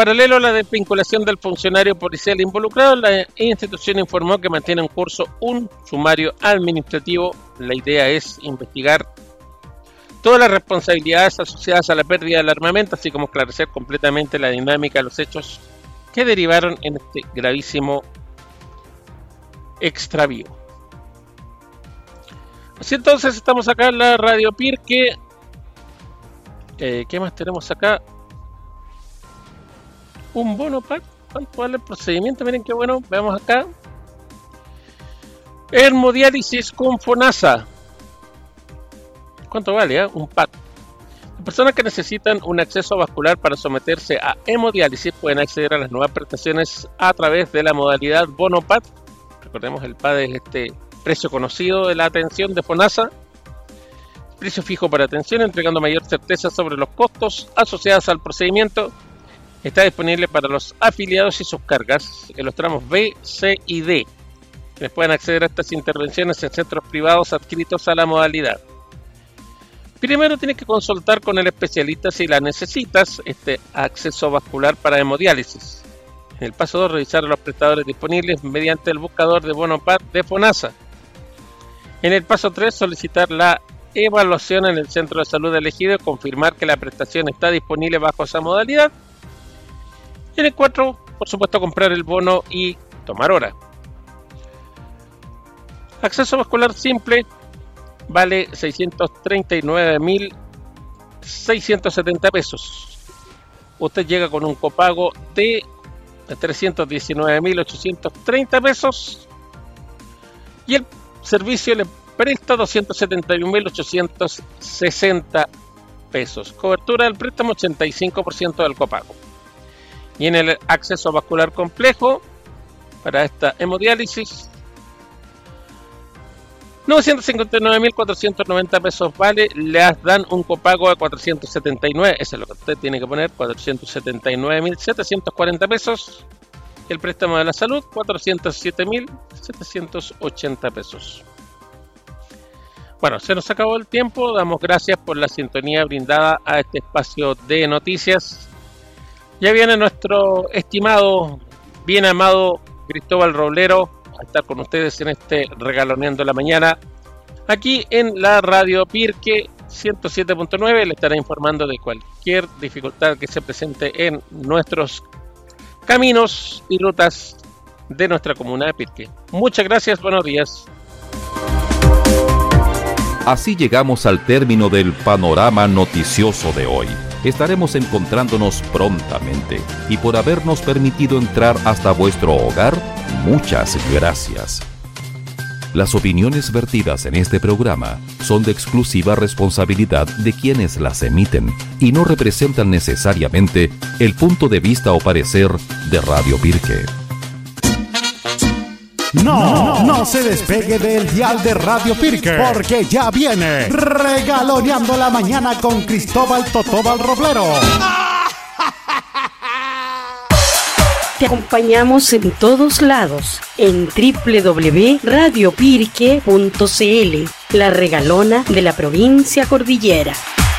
paralelo a la desvinculación del funcionario policial involucrado, la institución informó que mantiene en curso un sumario administrativo. La idea es investigar todas las responsabilidades asociadas a la pérdida del armamento, así como esclarecer completamente la dinámica de los hechos que derivaron en este gravísimo extravío. Así entonces, estamos acá en la Radio Pirque. ¿Qué más tenemos acá? Un bono pack. ¿Cuánto vale el procedimiento? Miren qué bueno. Veamos acá. Hemodiálisis con FONASA. ¿Cuánto vale? Un pack. Las personas que necesitan un acceso vascular para someterse a hemodiálisis pueden acceder a las nuevas prestaciones a través de la modalidad bono PAD. Recordemos, el PAD es este precio conocido de la atención de FONASA. Precio fijo para atención, entregando mayor certeza sobre los costos asociados al procedimiento. Está disponible para los afiliados y sus cargas en los tramos B, C y D, quienes pueden acceder a estas intervenciones en centros privados adscritos a la modalidad. Primero tienes que consultar con el especialista si la necesitas, este acceso vascular para hemodiálisis. En el paso 2, revisar a los prestadores disponibles mediante el buscador de bono PAD de FONASA. En el paso 3, solicitar la evaluación en el centro de salud elegido y confirmar que la prestación está disponible bajo esa modalidad. En el 4, por supuesto, comprar el bono y tomar hora. Acceso vascular simple vale 639.670 pesos. Usted llega con un copago de 319.830 pesos y el servicio le presta 271.860 pesos. Cobertura del préstamo 85% del copago. Y en el acceso vascular complejo para esta hemodiálisis, 959.490 pesos vale, le dan un copago de 479, eso es lo que usted tiene que poner, 479.740 pesos. El préstamo de la salud, 407.780 pesos. Bueno, se nos acabó el tiempo, damos gracias por la sintonía brindada a este espacio de noticias. Ya viene nuestro estimado, bien amado Cristóbal Roblero a estar con ustedes en este Regaloneando la Mañana, aquí en la Radio Pirque 107.9. Le estará informando de cualquier dificultad que se presente en nuestros caminos y rutas de nuestra comuna de Pirque. Muchas gracias, buenos días. Así llegamos al término del panorama noticioso de hoy. Estaremos encontrándonos prontamente y por habernos permitido entrar hasta vuestro hogar, muchas gracias. Las opiniones vertidas en este programa son de exclusiva responsabilidad de quienes las emiten y no representan necesariamente el punto de vista o parecer de Radio Pirque. No se despegue del dial de Radio Pirque, porque ya viene Regaloneando la Mañana con Cristóbal Totóbal Roblero. Te acompañamos en todos lados, en www.radiopirque.cl, la regalona de la provincia cordillera.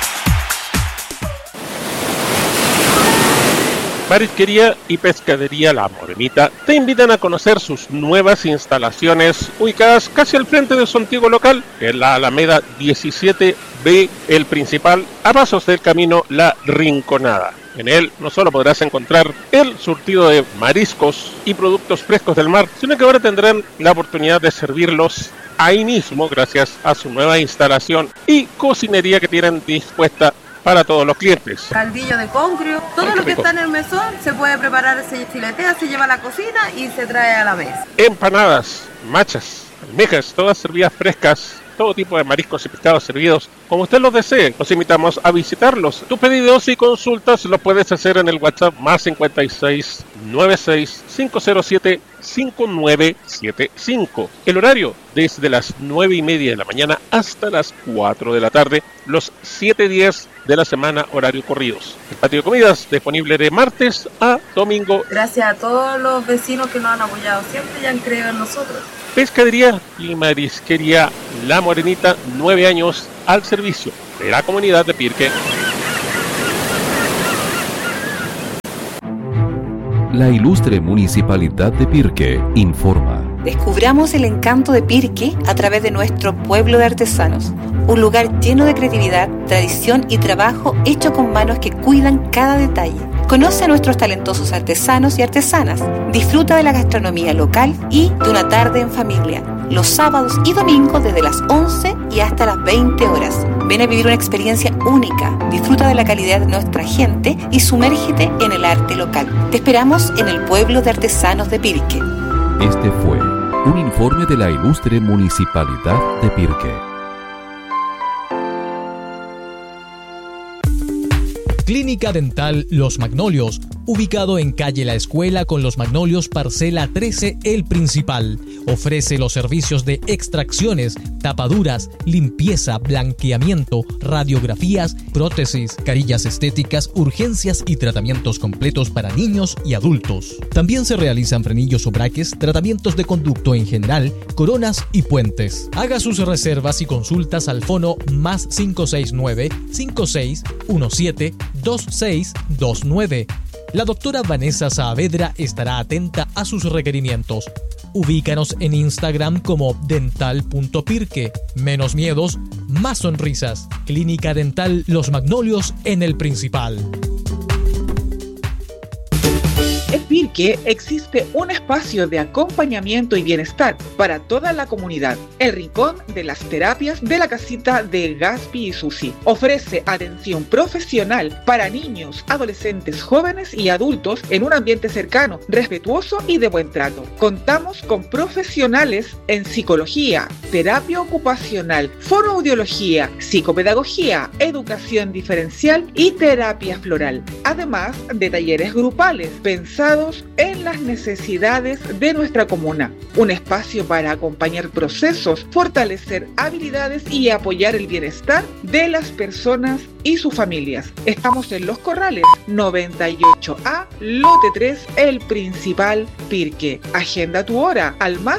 Marisquería y Pescadería La Morenita te invitan a conocer sus nuevas instalaciones ubicadas casi al frente de su antiguo local, en la Alameda 17B, el principal, a pasos del camino La Rinconada. En él no solo podrás encontrar el surtido de mariscos y productos frescos del mar, sino que ahora tendrán la oportunidad de servirlos ahí mismo gracias a su nueva instalación y cocinería que tienen dispuesta para todos los clientes. Caldillo de congrio, todo lo que está en el mesón se puede preparar, se filetea, se lleva a la cocina y se trae a la mesa. Empanadas, machas, almejas, todas servidas frescas, todo tipo de mariscos y pescados servidos como usted los desee. Los invitamos a visitarlos. Tus pedidos y consultas los puedes hacer en el WhatsApp más 56 96 507 5975. El horario desde las 9:30 de la mañana hasta las 4 de la tarde, los 7 días de la semana, horario corridos. El patio de comidas disponible de martes a domingo. Gracias a todos los vecinos que nos han apoyado siempre y han creído en nosotros. Pescadería y Marisquería La Morenita, 9 años al servicio de la comunidad de Pirque. La ilustre Municipalidad de Pirque informa. Descubramos el encanto de Pirque a través de nuestro pueblo de artesanos. Un lugar lleno de creatividad, tradición y trabajo hecho con manos que cuidan cada detalle. Conoce a nuestros talentosos artesanos y artesanas. Disfruta de la gastronomía local y de una tarde en familia. Los sábados y domingos desde las 11 y hasta las 20 horas. Ven a vivir una experiencia única. Disfruta de la calidad de nuestra gente y sumérgete en el arte local. Te esperamos en el pueblo de artesanos de Pirque. Este fue un informe de la ilustre Municipalidad de Pirque. Clínica Dental Los Magnolios, ubicado en calle La Escuela con Los Magnolios, parcela 13, El Principal. Ofrece los servicios de extracciones, tapaduras, limpieza, blanqueamiento, radiografías, prótesis, carillas estéticas, urgencias y tratamientos completos para niños y adultos. También se realizan frenillos o braques, tratamientos de conducto en general, coronas y puentes. Haga sus reservas y consultas al fono más 569-5617-2629. La doctora Vanessa Saavedra estará atenta a sus requerimientos. Ubícanos en Instagram como dental.pirque. Menos miedos, más sonrisas. Clínica Dental Los Magnolios en El Principal. En Pirque existe un espacio de acompañamiento y bienestar para toda la comunidad. El Rincón de las Terapias de la Casita de Gaspi y Susi ofrece atención profesional para niños, adolescentes, jóvenes y adultos en un ambiente cercano, respetuoso y de buen trato. Contamos con profesionales en psicología, terapia ocupacional, fonoaudiología, psicopedagogía, educación diferencial y terapia floral, además de talleres grupales pensados en las necesidades de nuestra comuna. Un espacio para acompañar procesos, fortalecer habilidades y apoyar el bienestar de las personas y sus familias. Estamos en Los Corrales, 98A, lote 3, El Principal, Pirque. Agenda tu hora al más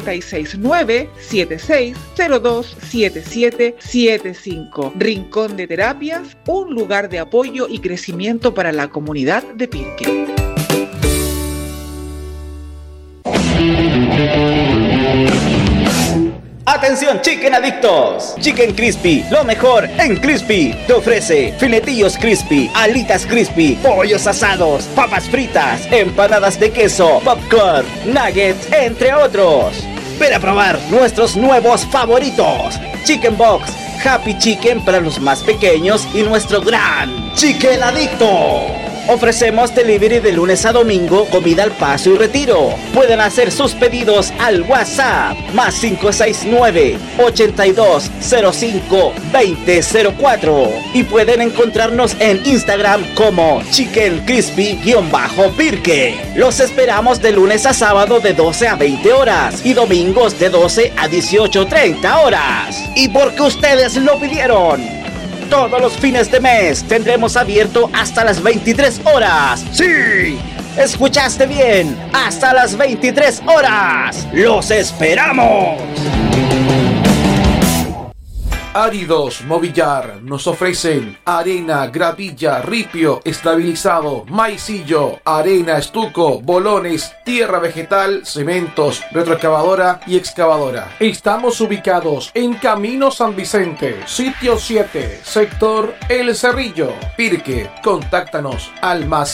569-7602-7775. Rincón de Terapias, un lugar de apoyo y crecimiento para la comunidad de Pirque. ¡Atención, chicken adictos! Chicken Crispy, lo mejor en Crispy. Te ofrece filetillos crispy, alitas crispy, pollos asados, papas fritas, empanadas de queso, popcorn, nuggets, entre otros. Ven a probar nuestros nuevos favoritos. Chicken Box, Happy Chicken para los más pequeños y nuestro gran Chicken Adicto. Ofrecemos delivery de lunes a domingo, comida al paso y retiro. Pueden hacer sus pedidos al WhatsApp más 569-8205-2004 y pueden encontrarnos en Instagram como Chicken Crispy-Pirque. Los esperamos de lunes a sábado de 12 a 20 horas y domingos de 12 a 18:30 horas. Y porque ustedes lo pidieron, todos los fines de mes tendremos abierto hasta las 23 horas. ¡Sí! ¿Escuchaste bien? ¡Hasta las 23 horas! ¡Los esperamos! Áridos Movillar nos ofrecen arena, gravilla, ripio, estabilizado, maicillo, arena, estuco, bolones, tierra vegetal, cementos, retroexcavadora y excavadora. Estamos ubicados en Camino San Vicente, sitio 7, sector El Cerrillo, Pirque. Contáctanos al más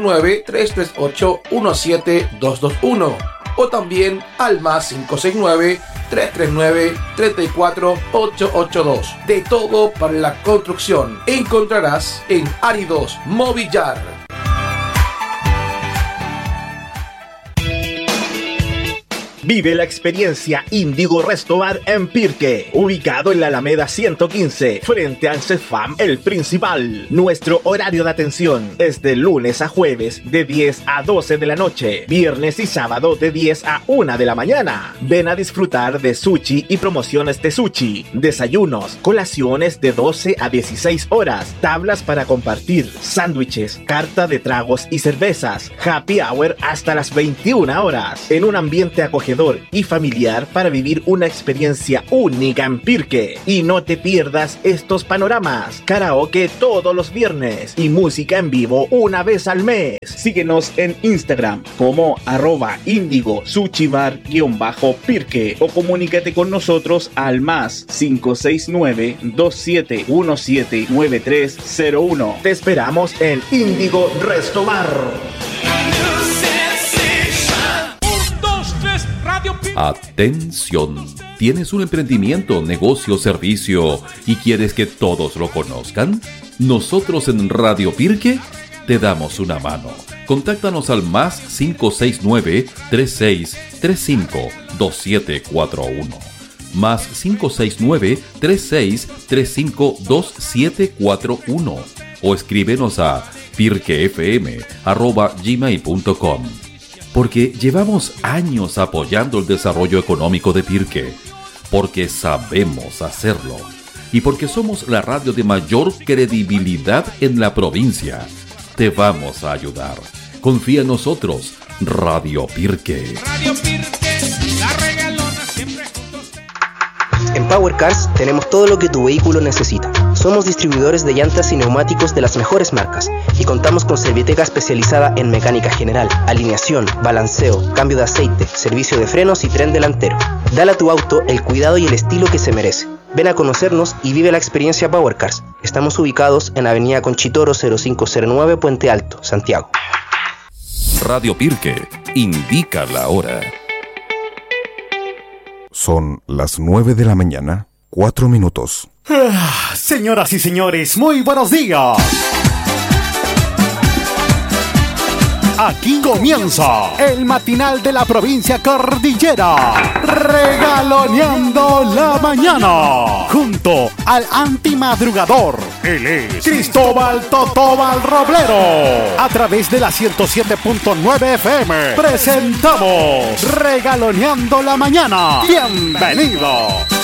569-338-17221 o también al más 569-339-34882. De todo para la construcción encontrarás en Áridos Movillar. Vive la experiencia Indigo Restobar en Pirque, ubicado en la Alameda 115, frente al CEFAM El Principal. Nuestro horario de atención es de lunes a jueves de 10 a 12 de la noche, viernes y sábado de 10 a 1 de la mañana. Ven a disfrutar de sushi y promociones de sushi, desayunos, colaciones de 12 a 16 horas, tablas para compartir, sándwiches, carta de tragos y cervezas, happy hour hasta las 21 horas, en un ambiente acogedor acogedor y familiar para vivir una experiencia única en Pirque. Y no te pierdas estos panoramas, karaoke todos los viernes y música en vivo una vez al mes. Síguenos en Instagram como @IndigoSushiBar_Pirque o comunícate con nosotros al más 569-2717-9301. Te esperamos en Índigo Resto Bar. Atención, ¿tienes un emprendimiento, negocio, servicio y quieres que todos lo conozcan? Nosotros en Radio Pirque te damos una mano. Contáctanos al más 569-3635-2741. Más 569-3635-2741. O escríbenos a pirquefm@gmail.com. Porque llevamos años apoyando el desarrollo económico de Pirque, porque sabemos hacerlo y porque somos la radio de mayor credibilidad en la provincia. Te vamos a ayudar. Confía en nosotros, Radio Pirque. Radio Pirque, la regalona siempre juntos. En Power Cars tenemos todo lo que tu vehículo necesita. Somos distribuidores de llantas y neumáticos de las mejores marcas y contamos con Serviteca especializada en mecánica general, alineación, balanceo, cambio de aceite, servicio de frenos y tren delantero. Dale a tu auto el cuidado y el estilo que se merece. Ven a conocernos y vive la experiencia Power Cars. Estamos ubicados en Avenida Conchitoro 0509 Puente Alto, Santiago. Radio Pirque indica la hora. Son las 9 de la mañana, 4 minutos. Señoras y señores, muy buenos días. Aquí comienza el matinal de la provincia cordillera, regaloneando la mañana, junto al antimadrugador. Él es Cristóbal Totobal Roblero. A través de la 107.9 FM presentamos Regaloneando la Mañana. ¡Bienvenido!